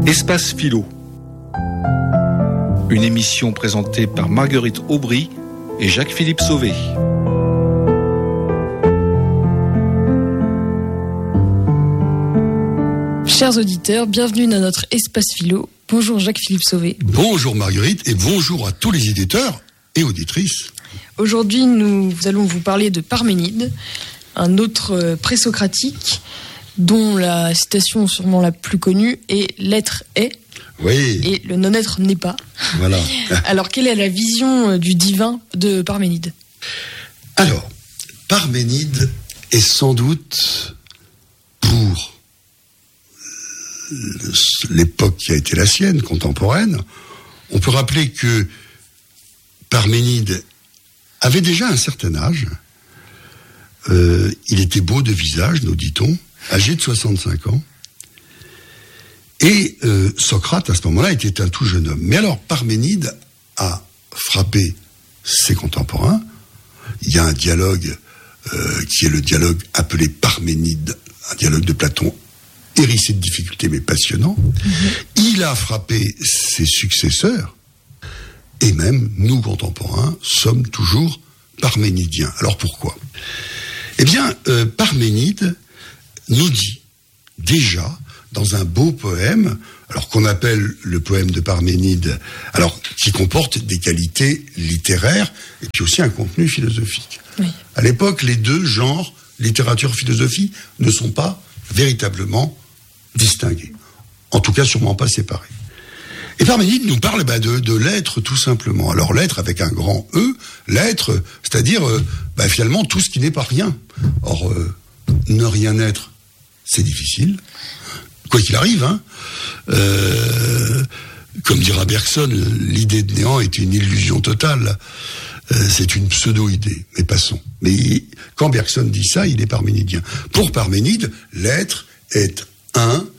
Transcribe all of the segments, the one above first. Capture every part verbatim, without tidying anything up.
Espace Philo. Une émission présentée par Marguerite Aubry et Jacques-Philippe Sauvé. Chers auditeurs, bienvenue dans notre Espace Philo. Bonjour Jacques-Philippe Sauvé. Bonjour Marguerite et bonjour à tous les éditeurs et auditrices. Aujourd'hui, nous allons vous parler de Parménide, un autre présocratique dont la citation sûrement la plus connue est « l'être est ». Oui. Et le non-être n'est pas. Voilà. Alors, quelle est la vision du divin de Parménide ? Alors, Parménide est sans doute, pour l'époque qui a été la sienne, contemporaine, on peut rappeler que Parménide avait déjà un certain âge. Euh, il était beau de visage, nous dit-on, âgé de soixante-cinq ans. Et euh, Socrate, à ce moment-là, était un tout jeune homme. Mais alors, Parménide a frappé ses contemporains. Il y a un dialogue euh, qui est le dialogue appelé Parménide, un dialogue de Platon hérissé de difficultés, mais passionnant. Mm-hmm. Il a frappé ses successeurs. Et même, nous, contemporains, sommes toujours parménidiens. Alors, pourquoi ? Eh bien, euh, Parménide nous dit déjà, dans un beau poème, alors qu'on appelle le poème de Parménide, alors qui comporte des qualités littéraires et puis aussi un contenu philosophique. Oui. À l'époque, les deux genres, littérature, philosophie, ne sont pas véritablement distingués. En tout cas, sûrement pas séparés. Et Parménide nous parle bah, de, de l'être, tout simplement. Alors l'être avec un grand E, l'être, c'est-à-dire euh, bah, finalement tout ce qui n'est pas rien. Or, euh, ne rien être, c'est difficile. Quoi qu'il arrive, hein. Euh, comme dira Bergson, l'idée de néant est une illusion totale. Euh, c'est une pseudo-idée, mais passons. Mais quand Bergson dit ça, il est parménidien. Pour Parménide, l'être est un,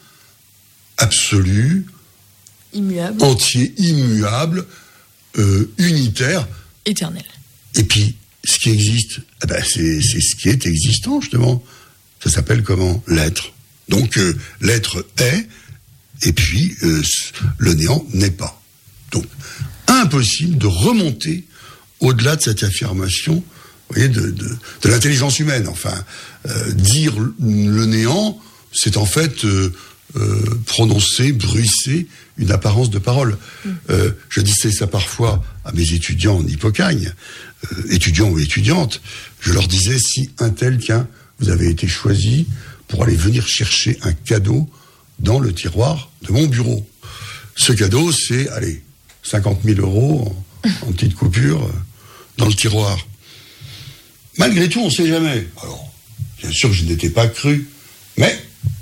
absolu, immuable, entier, immuable, euh, unitaire, éternel. Et puis, ce qui existe, eh ben, c'est, c'est ce qui est existant, justement. Ça s'appelle comment ? L'être. Donc, euh, l'être est, et puis, euh, le néant n'est pas. Donc, impossible de remonter au-delà de cette affirmation, vous voyez, de, de, de l'intelligence humaine. Enfin, euh, dire le néant, c'est en fait euh, euh, prononcer, bruisser une apparence de parole. Mmh. Euh, je disais ça parfois à mes étudiants en Hippocagne, euh, étudiants ou étudiantes. Je leur disais, si un tel, tiens, vous avez été choisi pour aller venir chercher un cadeau dans le tiroir de mon bureau. Ce cadeau, c'est, allez, cinquante mille euros en, en petite coupure euh, dans le tiroir. Malgré tout, on ne sait jamais. Alors, bien sûr que je n'étais pas cru, mais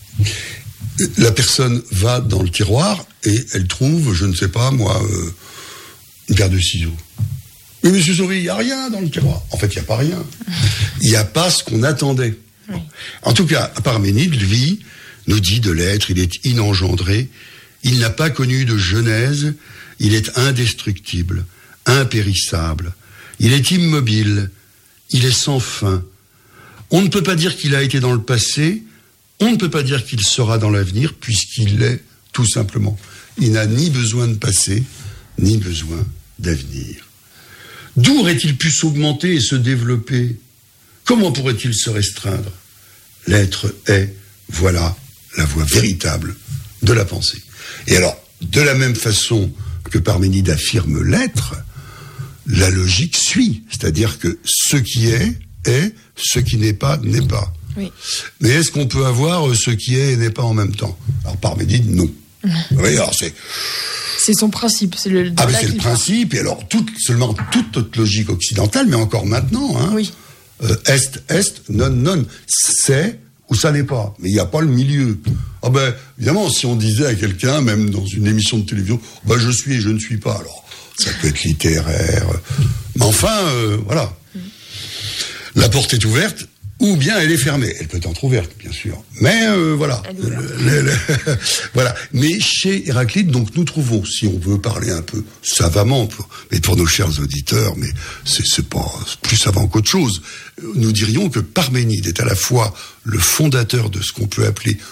la personne va dans le tiroir et elle trouve, je ne sais pas, moi, euh, une paire de ciseaux. Mais monsieur Sauvé, il n'y a rien dans le tiroir. En fait, il n'y a pas rien. Il n'y a pas ce qu'on attendait. Oui. En tout cas, Parménide, lui, nous dit de l'être, il est inengendré, il n'a pas connu de genèse, il est indestructible, impérissable, il est immobile, il est sans fin. On ne peut pas dire qu'il a été dans le passé, on ne peut pas dire qu'il sera dans l'avenir, puisqu'il l'est tout simplement. Il n'a ni besoin de passé, ni besoin d'avenir. D'où aurait-il pu s'augmenter et se développer ? Comment pourrait-il se restreindre ? L'être est, voilà, la voie véritable de la pensée. Et alors, de la même façon que Parménide affirme l'être, la logique suit. C'est-à-dire que ce qui est, est, ce qui n'est pas, n'est pas. Oui. Mais est-ce qu'on peut avoir ce qui est et n'est pas en même temps ? Alors Parménide, non. Oui, alors c'est... C'est son principe, c'est le... Ah, mais c'est le principe, et alors, toute, seulement toute notre logique occidentale, mais encore maintenant, hein. Oui. Euh, est, est, non, non, c'est ou ça n'est pas, mais il n'y a pas le milieu. Ah ben, évidemment, si on disait à quelqu'un, même dans une émission de télévision, ben je suis et je ne suis pas, alors ça peut être littéraire, mais enfin, euh, voilà. Mm. La porte est ouverte, ou bien elle est fermée. Elle peut être entrouverte, bien sûr, mais euh, voilà. Le, le, le, voilà. Mais chez Héraclite, donc nous trouvons, si on veut parler un peu savamment, pour, mais pour nos chers auditeurs, mais c'est, c'est pas plus savant qu'autre chose, nous dirions que Parménide est à la fois le fondateur de ce qu'on peut appeler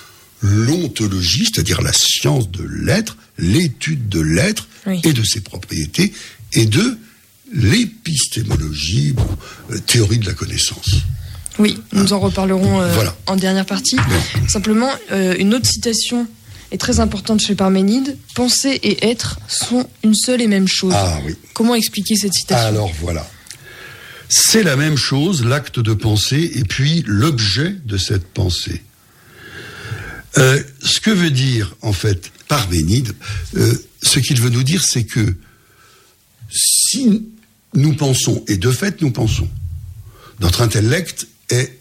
l'ontologie, c'est-à-dire la science de l'être, l'étude de l'être oui. et de ses propriétés, et de l'épistémologie, bon, euh, théorie de la connaissance. Oui, nous hein en reparlerons euh, voilà. en dernière partie. Bon. Simplement, euh, une autre citation est très importante chez Parménide. Penser et être sont une seule et même chose. Ah oui. Comment expliquer cette citation ? Alors voilà. C'est la même chose, l'acte de penser, et puis l'objet de cette pensée. Euh, ce que veut dire, en fait, Parménide, euh, ce qu'il veut nous dire, c'est que si nous pensons, et de fait nous pensons, notre intellect est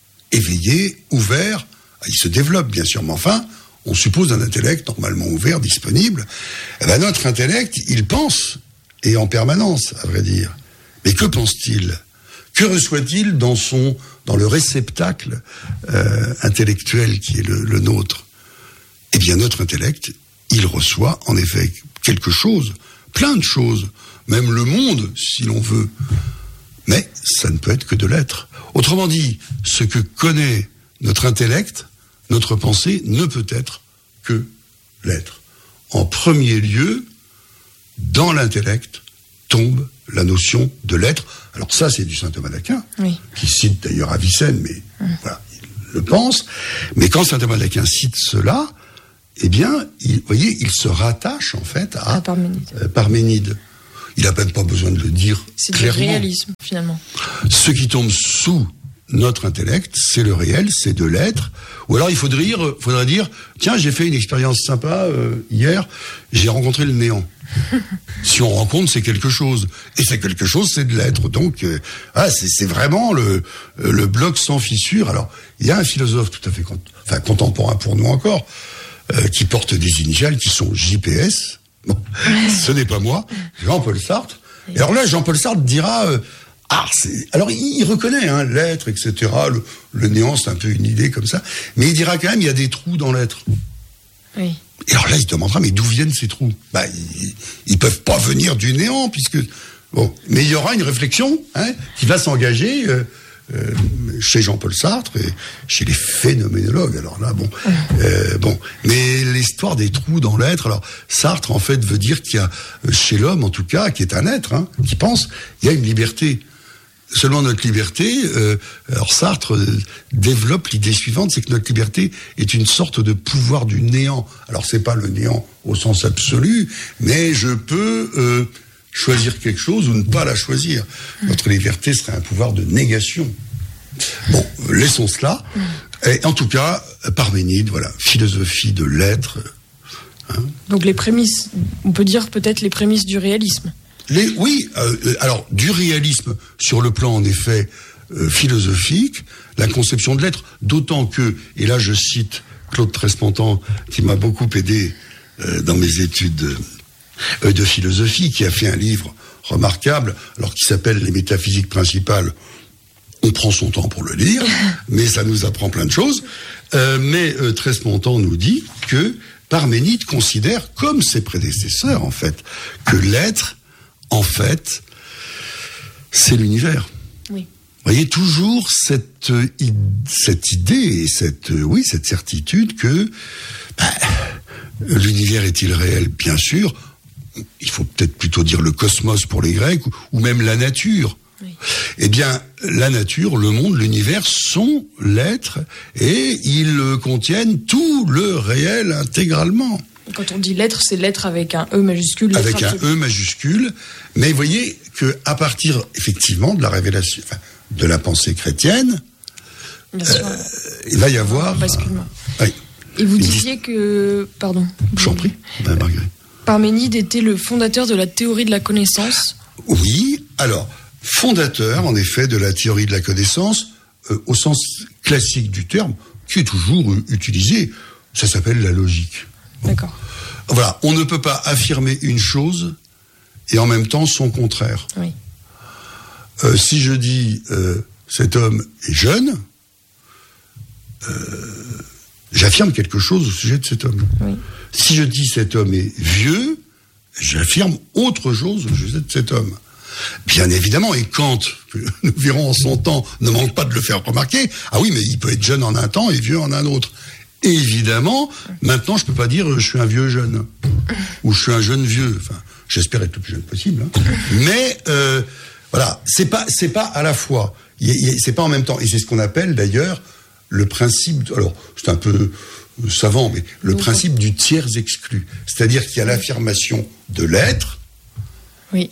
éveillé, ouvert, il se développe bien sûr, mais enfin, on suppose un intellect normalement ouvert, disponible, eh ben notre intellect, il pense, et en permanence, à vrai dire. Mais que pense-t-il ? Que reçoit-il dans son, dans le réceptacle euh, intellectuel qui est le, le nôtre ? Eh bien, notre intellect, il reçoit en effet quelque chose, plein de choses, même le monde, si l'on veut. Mais ça ne peut être que de l'être. Autrement dit, ce que connaît notre intellect, notre pensée, ne peut être que l'être. En premier lieu, dans l'intellect, tombe la notion de l'être. Alors ça, c'est du saint Thomas d'Aquin, oui. qui cite d'ailleurs Avicenne, mais hum. voilà, il le pense. Mais quand saint Thomas d'Aquin cite cela, eh bien, il, vous voyez, il se rattache en fait à, à Parménide. Euh, Parménide. Il n'a même pas besoin de le dire c'est clairement. C'est du réalisme, finalement. Ce qui tombe sous notre intellect, c'est le réel, c'est de l'être. Ou alors il faudrait dire, faudrait dire tiens, j'ai fait une expérience sympa euh, hier, j'ai rencontré le néant. Si on rencontre, c'est quelque chose. Et c'est quelque chose, c'est de l'être. Donc, euh, ah, c'est, c'est vraiment le, le bloc sans fissure. Alors, il y a un philosophe tout à fait cont- enfin, contemporain pour nous encore, euh, qui porte des initiales qui sont J P S. Bon, ce n'est pas moi, Jean-Paul Sartre. Et alors là, Jean-Paul Sartre dira... Euh, ah, c'est... Alors, il, il reconnaît hein, l'être, et cetera. Le, le néant, c'est un peu une idée comme ça. Mais il dira quand même, il y a des trous dans l'être. Oui. Et alors là, il se demandera, mais d'où viennent ces trous ? Bah, ils, ils peuvent pas venir du néant, puisque... Bon, mais il y aura une réflexion hein, qui va s'engager euh, euh, chez Jean-Paul Sartre et chez les phénoménologues. Alors là, bon... Euh, bon. Mais l'histoire des trous dans l'être, alors, Sartre, en fait, veut dire qu'il y a, chez l'homme, en tout cas, qui est un être, hein, qui pense, il y a une liberté. Seulement notre liberté, euh, alors Sartre euh, développe l'idée suivante, c'est que notre liberté est une sorte de pouvoir du néant. Alors c'est pas le néant au sens absolu, mais je peux euh, choisir quelque chose ou ne pas la choisir. Notre liberté serait un pouvoir de négation. Bon, laissons cela. Et en tout cas, Parménide, voilà, philosophie de l'être. Hein. Donc les prémices, on peut dire peut-être les prémices du réalisme. Les, oui, euh, alors du réalisme sur le plan en effet euh, philosophique, la conception de l'être, d'autant que, et là je cite Claude Trespontant qui m'a beaucoup aidé euh, dans mes études euh, de philosophie, qui a fait un livre remarquable, alors qui s'appelle Les métaphysiques principales. On prend son temps pour le lire, mais ça nous apprend plein de choses. Euh, mais euh, Trespontant nous dit que Parménide considère, comme ses prédécesseurs en fait, que l'être en fait, c'est l'univers. Oui. Vous voyez toujours cette, euh, cette idée et cette, euh, oui, cette certitude que bah, l'univers est-il réel ? Bien sûr. Il faut peut-être plutôt dire le cosmos pour les Grecs, ou, ou même la nature. Oui. Eh bien, la nature, le monde, l'univers sont l'être et ils contiennent tout le réel intégralement. Quand on dit l'être, c'est l'être avec un E majuscule. Avec un E majuscule. Mais vous voyez qu'à partir, effectivement, de la révélation, enfin, de la pensée chrétienne, Bien sûr. Euh, il va y avoir... Basculement. Euh, oui. Et vous disiez que... Pardon. J'en prie, ben, Marguerite. Parménide était le fondateur de la théorie de la connaissance. Oui, alors, fondateur, en effet, de la théorie de la connaissance, euh, au sens classique du terme, qui est toujours euh, utilisé, ça s'appelle la logique. D'accord. Voilà, on ne peut pas affirmer une chose et en même temps son contraire. Oui. Euh, si je dis euh, cet homme est jeune, euh, j'affirme quelque chose au sujet de cet homme. Oui. Si je dis cet homme est vieux, j'affirme autre chose au sujet de cet homme. Bien évidemment, et Kant, que nous verrons en son temps, ne manque pas de le faire remarquer, ah oui, mais il peut être jeune en un temps et vieux en un autre. Et évidemment, maintenant, je peux pas dire je suis un vieux jeune ou je suis un jeune vieux. Enfin, j'espère être le plus jeune possible. Hein. Mais euh, voilà, c'est pas c'est pas à la fois, y a, y a, c'est pas en même temps. Et c'est ce qu'on appelle d'ailleurs le principe. Alors, c'est un peu savant, mais le principe du tiers exclu. C'est-à-dire qu'il y a l'affirmation de l'être. Oui.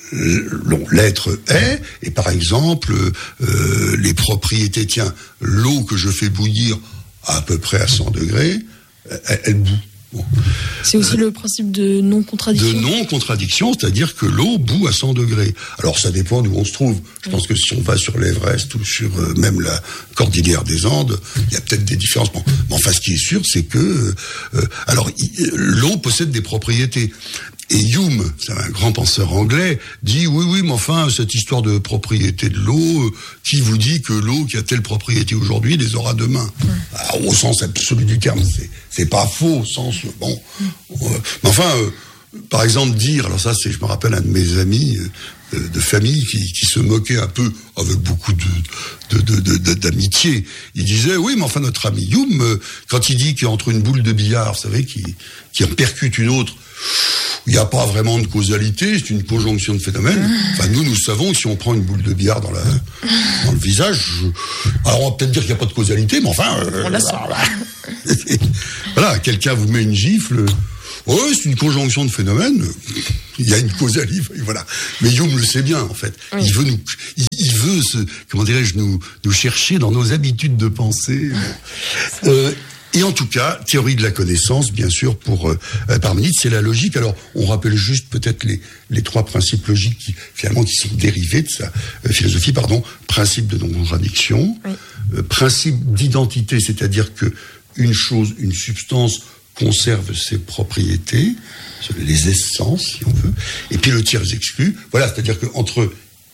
L'être est, et par exemple, euh, les propriétés, tiens, l'eau que je fais bouillir à peu près à cent degrés, elle, elle bout. Bon. C'est aussi euh, le principe de non-contradiction. De non-contradiction, c'est-à-dire que l'eau bout à cent degrés. Alors ça dépend d'où on se trouve. Je pense que si on va sur l'Everest ou sur euh, même la cordillère des Andes, il y a peut-être des différences. Bon, mais enfin, ce qui est sûr, c'est que euh, alors y, l'eau possède des propriétés. Et Hume, c'est un grand penseur anglais, dit oui, oui, mais enfin, cette histoire de propriété de l'eau, qui vous dit que l'eau qui a telle propriété aujourd'hui les aura demain? Mmh. Alors, au sens absolu du terme, c'est, c'est pas faux, au sens, bon. Mmh. Euh, mais enfin, euh, par exemple, dire, alors ça, c'est, je me rappelle un de mes amis euh, de famille qui, qui se moquait un peu, avec beaucoup de, de, de, de, de d'amitié. Il disait, oui, mais enfin, notre ami Hume, euh, quand il dit qu'entre une boule de billard, vous savez, qui, qui en percute une autre, il n'y a pas vraiment de causalité, c'est une conjonction de phénomènes. Enfin, nous, nous savons que si on prend une boule de billard dans, la, dans le visage, je... alors on va peut-être dire qu'il n'y a pas de causalité, mais enfin... Euh, on la sent. Voilà, voilà, quelqu'un vous met une gifle, oui, c'est une conjonction de phénomènes, il y a une causalité, voilà. Mais Hume le sait bien, en fait. Oui. Il veut nous... Il, il veut, se, comment dirais-je, nous, nous chercher dans nos habitudes de pensée. Euh, Et en tout cas, théorie de la connaissance, bien sûr, pour euh, Parménide, c'est la logique. Alors, on rappelle juste peut-être les, les trois principes logiques qui, finalement, qui sont dérivés de sa euh, philosophie, pardon. Principe de non-contradiction, oui. euh, principe d'identité, c'est-à-dire que une chose, une substance conserve ses propriétés, les essences, si on veut. Et puis le tiers exclu, voilà, c'est-à-dire qu'entre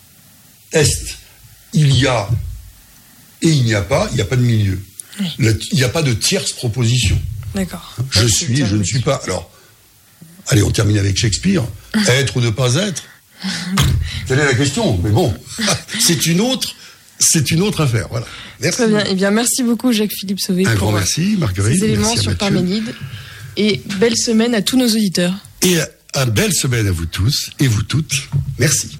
est, il y a, et il n'y a pas, il n'y a pas de milieu. Il n'y a pas de tierce proposition. D'accord. Je suis et je ne suis pas. Alors, allez, on termine avec Shakespeare. Être ou ne pas être. Quelle est la question? Mais bon, c'est une autre, c'est une autre affaire. Voilà. Merci. Très bien. Eh bien, merci beaucoup, Jacques-Philippe Sauvé. Un grand merci, Marguerite. Ces éléments sur Parménide. Et belle semaine à tous nos auditeurs. Et à belle semaine à vous tous et vous toutes. Merci.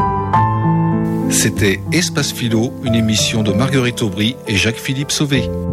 C'était Espace Philo, une émission de Marguerite Aubry et Jacques-Philippe Sauvé.